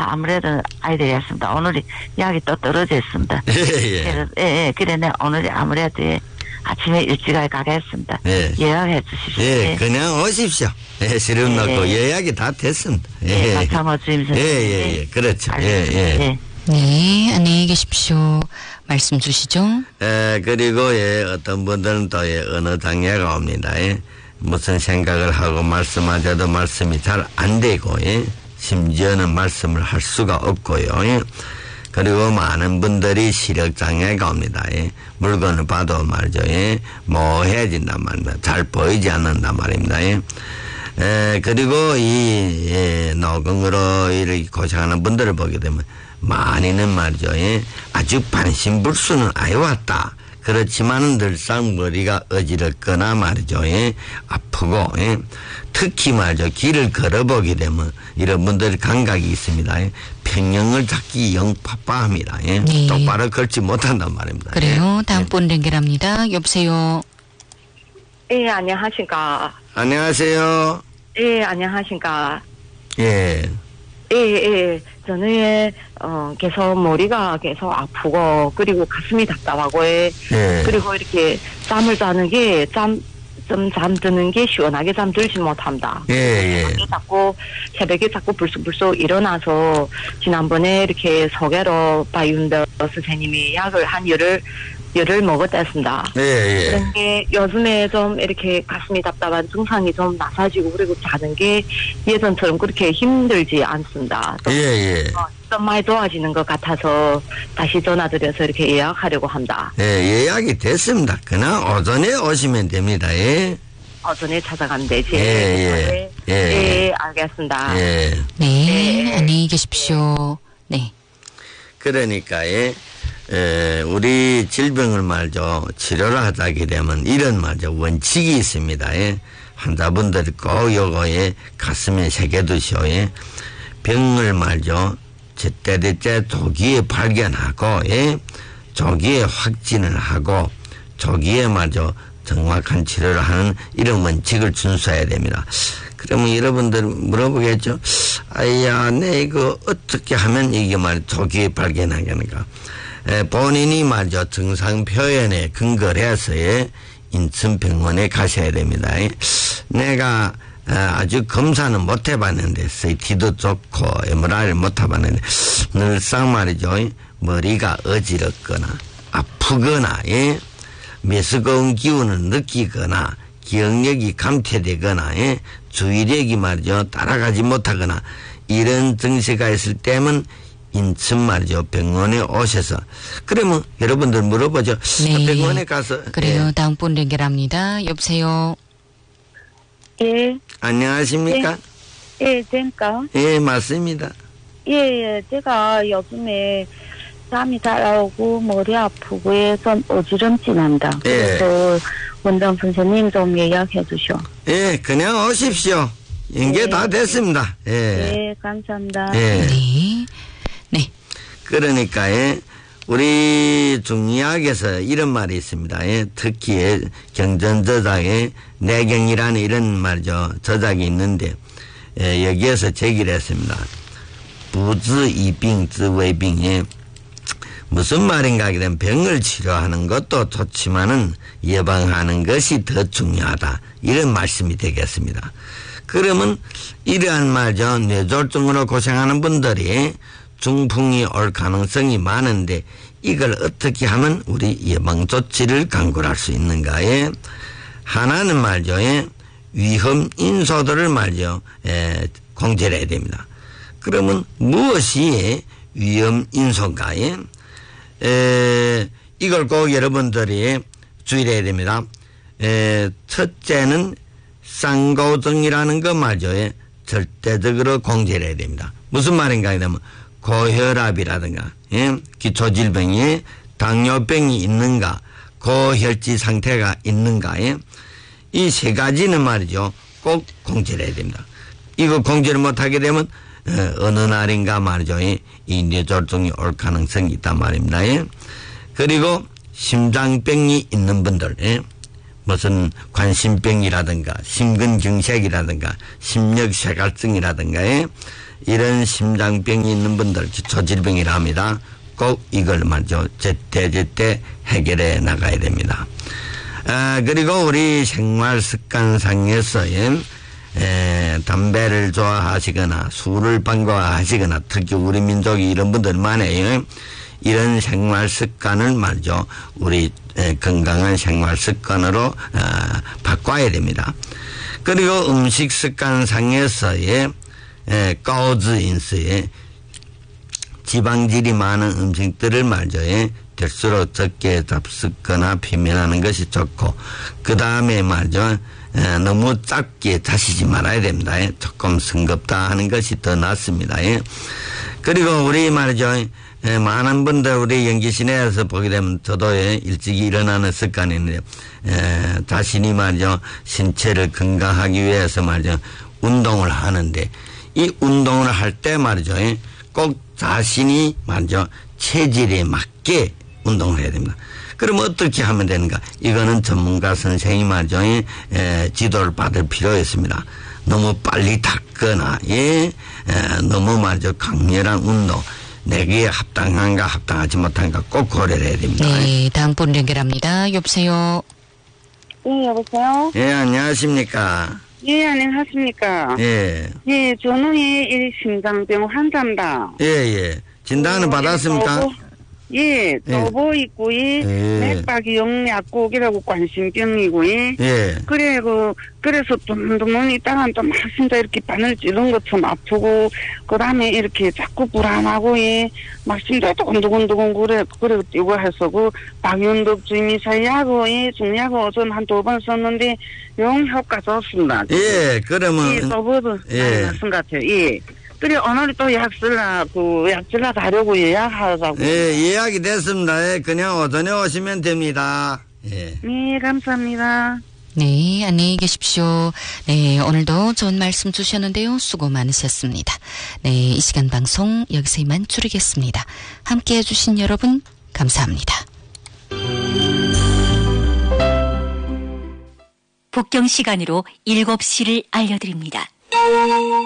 아무래도 아이들이었습니다. 오늘이 약이 또 떨어져 있습니다. 그래, 네, 오늘이 아무래도 아침에 일찍 가겠습니다. 예약해 주십시오. 그냥 오십시오. 시름 넣고 예약이 다 됐습니다. 박창호 주임 선생님. 그렇죠. 네, 안녕히 계십시오. 말씀 주시죠. 그리고 어떤 분들은 또 어느 장애가 옵니다. 무슨 생각을 하고 말씀하셔도 말씀이 잘 안 되고, 심지어는 말씀을 할 수가 없고요. 그리고 많은 분들이 시력장애가 옵니다. 물건을 봐도 말이죠. 모호해진단 말입니다. 잘 보이지 않는단 말입니다. 그리고 이 노경으로 이렇게 고생하는 분들을 보게 되면 많이는 말이죠. 아주 반신불수는 아이왔다. 그렇지만은 늘상 머리가 어지럽거나 말이죠. 아프고, 특히 말이죠. 길을 걸어보게 되면 이런 분들 감각이 있습니다. 평형을 잡기 영 팍팍합니다. 똑바로 걸지 못한단 말입니다. 그래요. 다음 분 연결합니다. 여보세요. 안녕하십니까. 안녕하세요. 안녕하십니까. 예. 저는 계속 머리가 계속 아프고 그리고 가슴이 답답하고 그리고 이렇게 잠을 자는 게 잠드는 게 시원하게 잠들지 못합니다. 새벽에 자꾸 불쑥불쑥 일어나서 지난번에 이렇게 소개로 바이운더 선생님이 약을 한 열을 먹었습니다. 그런데 요즘에 좀 이렇게 가슴이 답답한 증상이 좀 나사지고 그리고 자는 게 예전처럼 그렇게 힘들지 않습니다. 좀 많이 좋아지는 것 같아서 다시 전화드려서 이렇게 예약하려고 합니다. 예약이 됐습니다. 그냥 오전에 오시면 됩니다. 오전에 찾아가면 되지. 알겠습니다. 네, 안녕히 계십시오. 네. 그러니까 우리 질병을 말죠. 치료를 하게 되면 이런 말죠. 원칙이 있습니다. 환자분들이 꼭 요거에 가슴에 새겨두시오. 병을 말죠. 제때제때 조기에 발견하고, 조기에 확진을 하고, 조기에 말죠. 정확한 치료를 하는 이런 원칙을 준수해야 됩니다. 그러면 여러분들 물어보겠죠. 아야, 내 이거 어떻게 하면 이게 조기에 발견하겠는가. 본인이 말이죠. 증상 표현에 근거를 해서 인천병원에 가셔야 됩니다. 내가 아주 검사는 못 해봤는데 CT도 좋고 MRI를 못 해봤는데 늘상 말이죠. 머리가 어지럽거나 아프거나 메스꺼운 기운을 느끼거나 기억력이 감퇴되거나 주의력이 말이죠. 따라가지 못하거나 이런 증세가 있을 때면 인천 말이죠. 병원에 오셔서. 그러면 여러분들 물어보죠. 네. 병원에 가서. 그래요. 다음 분 연결합니다. 여보세요. 안녕하십니까? 된가? 맞습니다. 제가 요즘에 잠이 잘 오고 머리 아프고 좀 어지럼증 난다. 그래서 원장 선생님 좀 예약해 주시오. 그냥 오십시오. 연계 다 됐습니다. 감사합니다. 네. 그러니까 우리 중의학에서 이런 말이 있습니다. 특히 경전저작에 내경이라는 이런 말이죠. 저작이 있는데 여기에서 제기를 했습니다. 부治이病治未病. 무슨 말인가 하게 되면 병을 치료하는 것도 좋지만은 예방하는 것이 더 중요하다. 이런 말씀이 되겠습니다. 그러면 이러한 말이죠. 뇌졸중으로 고생하는 분들이 중풍이 올 가능성이 많은데 이걸 어떻게 하면 우리 예방 조치를 강구할 수 있는가에 하나는 말이죠. 위험 인소들을 말이죠. 공제를 해야 됩니다. 그러면 무엇이 위험 인소인가에 이걸 꼭 여러분들이 주의를 해야 됩니다. 첫째는 쌍고등이라는 것 말이죠. 절대적으로 공제를 해야 됩니다. 무슨 말인가 하면 고혈압이라든가 기초질병이 당뇨병이 있는가 고혈脂 상태가 있는가 이 세 가지는 말이죠. 꼭 공제를 해야 됩니다. 이거 공제를 못하게 되면 어느 날인가 말이죠. 이 뇌졸중이 올 가능성이 있단 말입니다. 그리고 심장병이 있는 분들 무슨 관심병이라든가 심근경색이라든가 심력쇠갈증이라든가 이런 심장병이 있는 분들, 기초질병이라 합니다. 꼭 이걸 말이죠. 제때 해결해 나가야 됩니다. 그리고 우리 생활 습관상에서 담배를 좋아하시거나 술을 반가워하시거나 특히 우리 민족이 이런 분들 많아요. 이런 생활 습관을 말이죠. 우리 건강한 생활 습관으로 바꿔야 됩니다. 그리고 음식 습관상에서의 까우즈인스의 지방질이 많은 음식들을 말이죠. 될수록 적게 잡수거나 피면하는 것이 좋고, 그 다음에 말이죠. 너무 짧게 자시지 말아야 됩니다. 조금 싱겁다 하는 것이 더 낫습니다. 그리고 우리 말이죠. 많은 분들 우리 연기 시내에서 보게 되면 저도 일찍 일어나는 습관이 있는데, 자신이 말이죠. 신체를 건강하기 위해서 말이죠. 운동을 하는데, 이 운동을 할 때 말이죠. 꼭 자신이 말이죠. 체질에 맞게 운동을 해야 됩니다. 그럼 어떻게 하면 되는가? 이거는 전문가 선생님 말이죠. 지도를 받을 필요가 있습니다. 너무 빨리 닦거나, 너무 말이죠. 강렬한 운동. 내게 합당한가 합당하지 못한가 꼭 고려를 해야 됩니다. 네, 다음 분 연결합니다. 여보세요. 예, 여보세요? 예, 안녕하십니까? 예, 안녕하십니까? 예. 예, 저는 이 심장병 환자입니다. 예. 진단은 받았습니까? 예, 또보 있고, 맥박이 영약국이라고 관심병이고, 그래서 좀 있다가 좀 진짜 이렇게 바늘 찌른 것처럼 아프고, 그 다음에 이렇게 자꾸 불안하고, 막 심장이 두근두근 그래, 이거 해서 박윤덕 주임이사 약을, 중약을 어전 한 2번 썼는데, 영 효과 좋습니다. 예, 그러면. 예, 또보도 말씀 같아요. 예. 그래, 오늘 또 약 쓸라 가려고 예약하자고. 예, 예약이 됐습니다. 그냥 오전에 오시면 됩니다. 예. 네, 감사합니다. 네, 안녕히 계십시오. 네, 오늘도 좋은 말씀 주셨는데요. 수고 많으셨습니다. 네, 이 시간 방송 여기서 이만 줄이겠습니다. 함께 해주신 여러분, 감사합니다. 복경 시간으로 7시를 알려드립니다.